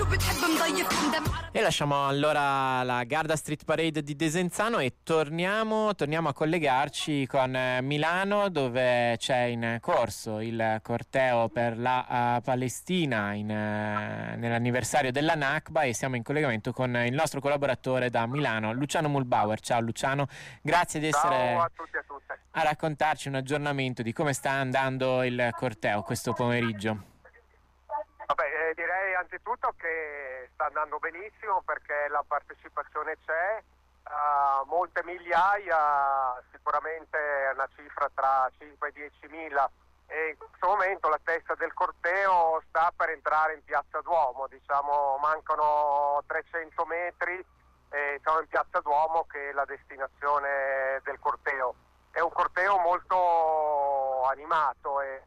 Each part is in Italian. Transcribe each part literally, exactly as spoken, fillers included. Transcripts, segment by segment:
E lasciamo allora la Garda Street Parade di Desenzano e torniamo, torniamo a collegarci con Milano, dove c'è in corso il corteo per la uh, Palestina in, uh, nell'anniversario della Nakba, e siamo in collegamento con il nostro collaboratore da Milano, Luciano Mulbauer. Ciao Luciano, grazie di essere Ciao a tutti e a tutte. a raccontarci un aggiornamento di come sta andando il corteo questo pomeriggio. Vabbè, eh, direi anzitutto che sta andando benissimo perché la partecipazione c'è, uh, molte migliaia, sicuramente una cifra tra cinque e diecimila, e in questo momento la testa del corteo sta per entrare in Piazza Duomo, diciamo mancano trecento metri e siamo in Piazza Duomo, che è la destinazione del corteo. È un corteo molto animato e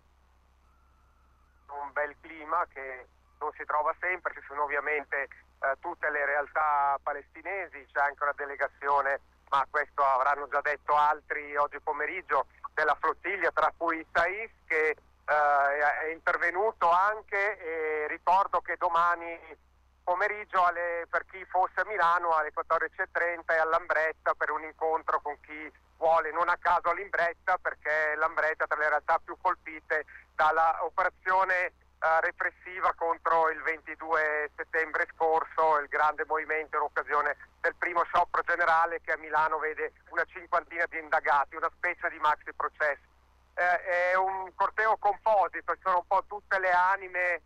un bel clima che non si trova sempre, ci sono ovviamente eh, tutte le realtà palestinesi, c'è anche una delegazione, ma questo avranno già detto altri oggi pomeriggio, della flottiglia, tra cui Saiz, che eh, è intervenuto anche, e ricordo che domani pomeriggio alle, per chi fosse a Milano alle quattordici e trenta è all'Ambretta per un incontro con chi vuole, non a caso all'Imbretta, perché l'Ambretta è tra le realtà più colpite dalla operazione uh, repressiva contro il ventidue settembre scorso, il grande movimento in occasione del primo sciopero generale che a Milano vede una cinquantina di indagati, una specie di maxi processo. Eh, è un corteo composito, ci sono un po' tutte le anime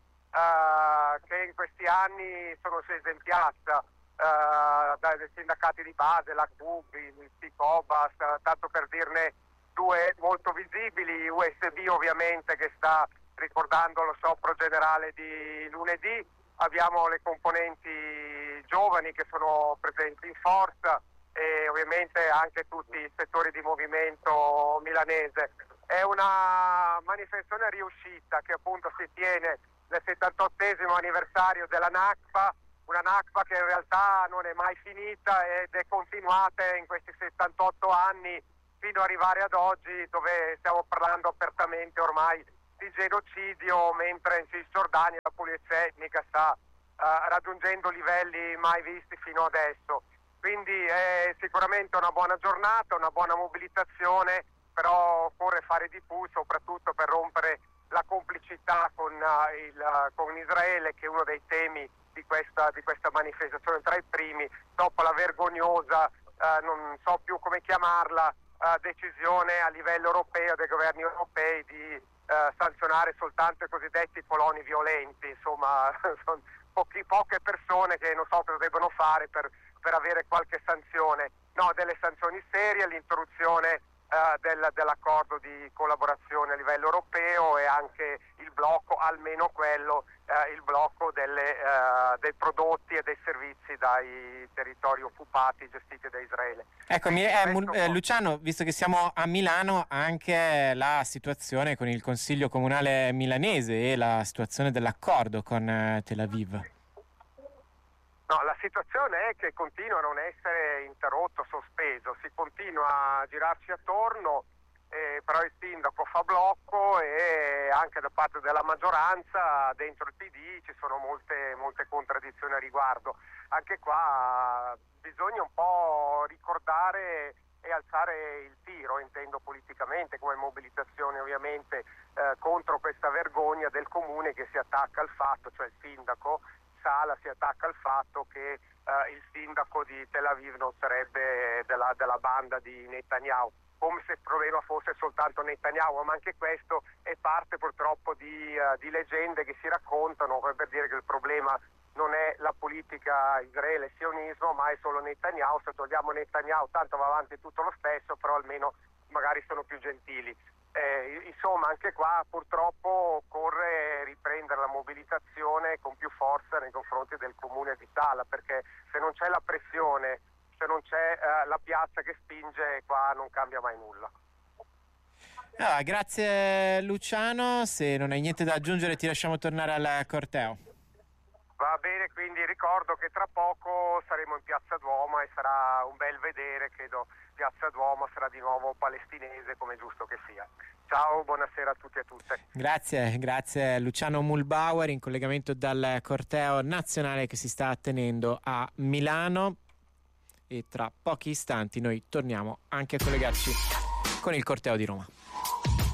uh, che in questi anni sono scese in piazza, uh, dai sindacati di base, la C U B, il Picobas, uh, tanto per dirne due molto visibili, U S B ovviamente che sta ricordando lo sciopero generale di lunedì, abbiamo le componenti giovani che sono presenti in forza e ovviamente anche tutti i settori di movimento milanese. È una manifestazione riuscita che appunto si tiene nel settantottesimo anniversario della Nakba, una Nakba che in realtà non è mai finita ed è continuata in questi settantotto anni fino ad arrivare ad oggi, dove stiamo parlando apertamente ormai di genocidio, mentre in Cisgiordania la pulizia etnica sta uh, raggiungendo livelli mai visti fino adesso. Quindi è sicuramente una buona giornata, una buona mobilitazione, però occorre fare di più, soprattutto per rompere la complicità con, uh, il, uh, con Israele, che è uno dei temi di questa, di questa manifestazione, tra i primi, dopo la vergognosa, uh, non so più come chiamarla, Uh, decisione a livello europeo, dei governi europei, di uh, sanzionare soltanto i cosiddetti coloni violenti. Insomma, sono pochi, poche persone che non so cosa devono fare per, per avere qualche sanzione. No, delle sanzioni serie, l'interruzione uh, del, dell'accordo di collaborazione a livello europeo e anche il blocco, almeno quello, uh, il blocco delle, uh, dei prodotti e dei servizi dai territori occupati gestiti da Israele. Ecco, mi, eh, Mul- eh, Luciano, visto che siamo a Milano, anche la situazione con il Consiglio Comunale milanese e la situazione dell'accordo con eh, Tel Aviv. No, la situazione è che continua a non essere interrotto, sospeso, si continua a girarci attorno, eh, però il sindaco fa blocco e anche da parte della maggioranza dentro il P D ci sono molte, molte contraddizioni a riguardo. Anche qua bisogna un po' ricordare e alzare il tiro, intendo politicamente, come mobilitazione ovviamente eh, contro questa vergogna del comune che si attacca al fatto, cioè il sindaco Sala si attacca al fatto che eh, il sindaco di Tel Aviv non sarebbe della, della banda di Netanyahu, come se il problema fosse soltanto Netanyahu, ma anche questo è parte purtroppo di, uh, di leggende che si raccontano, come per dire che il problema non è la politica Israele-sionismo, ma è solo Netanyahu. Se togliamo Netanyahu tanto va avanti tutto lo stesso, però almeno magari sono più gentili. Eh, insomma, anche qua purtroppo occorre riprendere la mobilitazione con più forza nei confronti del comune di Sala, perché se non c'è la pressione, se non c'è eh, la piazza che spinge, qua non cambia mai nulla. Allora, grazie Luciano, se non hai niente da aggiungere ti lasciamo tornare al corteo. Va bene, quindi ricordo che tra poco saremo in Piazza Duomo e sarà un bel vedere, credo Piazza Duomo sarà di nuovo palestinese come è giusto che sia. Ciao, buonasera a tutti e a tutte. Grazie, grazie Luciano Muhlbauer in collegamento dal corteo nazionale che si sta tenendo a Milano, e tra pochi istanti noi torniamo anche a collegarci con il corteo di Roma.